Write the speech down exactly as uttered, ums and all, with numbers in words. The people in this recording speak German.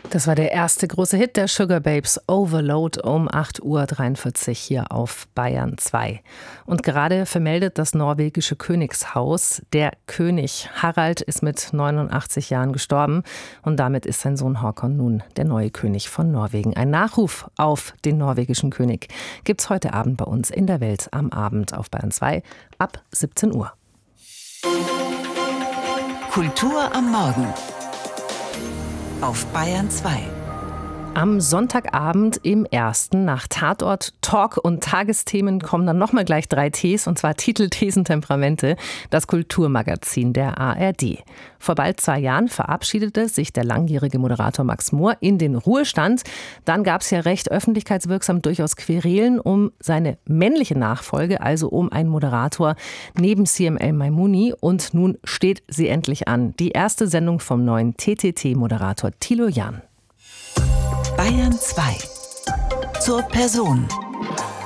Das war der erste große Hit der Sugababes, Overload, um acht Uhr dreiundvierzig hier auf Bayern zwei. Und gerade vermeldet das norwegische Königshaus, der König Harald ist mit neunundachtzig Jahren gestorben und damit ist sein Sohn Håkon nun der neue König von Norwegen. Ein Nachruf auf den norwegischen König gibt's heute Abend bei uns in der Welt am Abend auf Bayern zwei ab siebzehn Uhr. Kultur am Morgen auf Bayern zwei. Am Sonntagabend im Ersten nach Tatort, Talk und Tagesthemen kommen dann nochmal gleich drei Ts, und zwar Titel, Thesen, Temperamente, das Kulturmagazin der A R D. Vor bald zwei Jahren verabschiedete sich der langjährige Moderator Max Mohr in den Ruhestand. Dann gab es ja recht öffentlichkeitswirksam durchaus Querelen um seine männliche Nachfolge, also um einen Moderator neben C M L Maimouni. Und nun steht sie endlich an. Die erste Sendung vom neuen T T T-Moderator Thilo Jahn. Bayern zwei. Zur Person.